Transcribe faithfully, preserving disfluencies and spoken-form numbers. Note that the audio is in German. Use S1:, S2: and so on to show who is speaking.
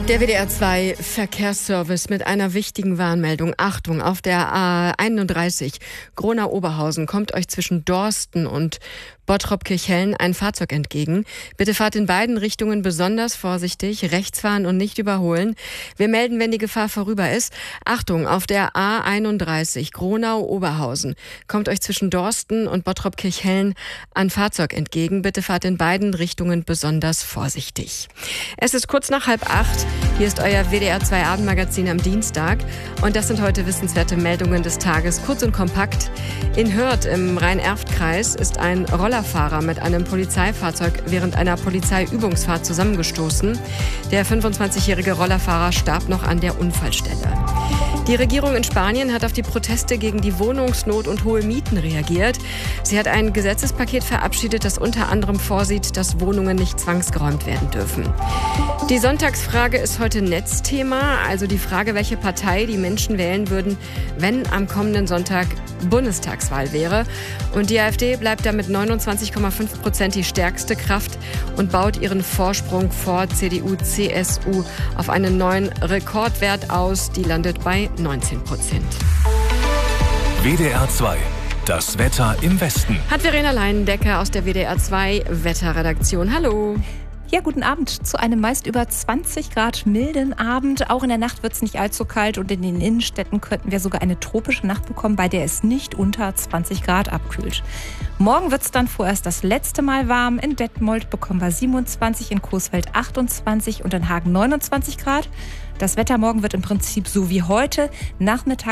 S1: Der W D R zwei Verkehrsservice mit einer wichtigen Warnmeldung. Achtung, auf der A einunddreißig Gronau-Oberhausen kommt euch zwischen Dorsten und Bottrop-Kirchhellen ein Fahrzeug entgegen. Bitte fahrt in beiden Richtungen besonders vorsichtig, rechts fahren und nicht überholen. Wir melden, wenn die Gefahr vorüber ist. Achtung, auf der A einunddreißig Gronau-Oberhausen kommt euch zwischen Dorsten und Bottrop-Kirchhellen ein Fahrzeug entgegen. Bitte fahrt in beiden Richtungen besonders vorsichtig. Es ist kurz nach halb acht. Hier ist euer W D R zwei Abendmagazin am Dienstag. Und das sind heute wissenswerte Meldungen des Tages. Kurz und kompakt. In Hürth im Rhein-Erft-Kreis ist ein Rollerfahrer mit einem Polizeifahrzeug während einer Polizeiübungsfahrt zusammengestoßen. Der fünfundzwanzigjährige Rollerfahrer starb noch an der Unfallstelle. Die Regierung in Spanien hat auf die Proteste gegen die Wohnungsnot und hohe Mieten reagiert. Sie hat ein Gesetzespaket verabschiedet, das unter anderem vorsieht, dass Wohnungen nicht zwangsgeräumt werden dürfen. Die Sonntagsfrage ist heute Netzthema, also die Frage, welche Partei die Menschen wählen würden, wenn am kommenden Sonntag Bundestagswahl wäre. Und die AfD bleibt damit neunundzwanzig Komma fünf Prozent die stärkste Kraft und baut ihren Vorsprung vor C D U, C S U auf einen neuen Rekordwert aus. Die landet bei neunzehn Prozent.
S2: W D R zwei. Das Wetter im Westen.
S1: Hat Verena Leinendecker aus der W D R zwei Wetterredaktion. Hallo.
S3: Ja, guten Abend zu einem meist über zwanzig Grad milden Abend. Auch in der Nacht wird es nicht allzu kalt und in den Innenstädten könnten wir sogar eine tropische Nacht bekommen, bei der es nicht unter zwanzig Grad abkühlt. Morgen wird es dann vorerst das letzte Mal warm. In Detmold bekommen wir siebenundzwanzig, in Coesfeld achtundzwanzig und in Hagen neunundzwanzig Grad. Das Wetter morgen wird im Prinzip so wie heute. Nachmittags